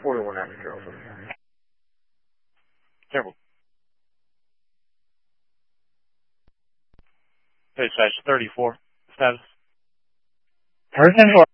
41 atmosphere also. Careful. Dispatch 34. Status. Person